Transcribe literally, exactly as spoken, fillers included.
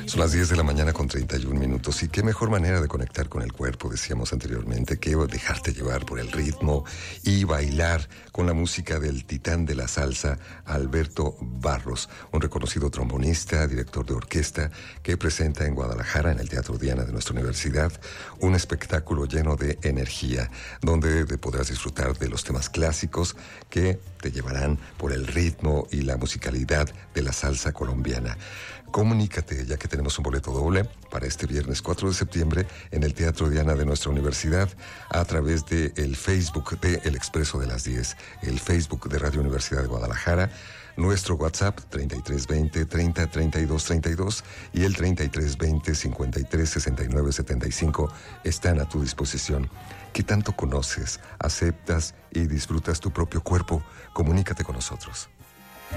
Son las diez de la mañana con treinta y un minutos y qué mejor manera de conectar con el cuerpo, decíamos anteriormente, que dejarte llevar por el ritmo y bailar con la música del titán de la salsa, Alberto Barros, un reconocido trombonista, director de orquesta, que presenta en Guadalajara, en el Teatro Diana de nuestra universidad, un espectáculo lleno de energía, donde podrás disfrutar de los temas clásicos que te llevarán por el ritmo y la musicalidad de la salsa colombiana. Comunícate, ya que tenemos un boleto doble para este viernes cuatro de septiembre en el Teatro Diana de nuestra universidad a través del Facebook de El Expreso de las diez, el Facebook de Radio Universidad de Guadalajara, nuestro WhatsApp treinta y tres veinte treinta treinta y dos treinta y dos y el treinta y tres veinte cincuenta y tres sesenta y nueve setenta y cinco están a tu disposición. ¿Qué tanto conoces, aceptas y disfrutas tu propio cuerpo? Comunícate con nosotros.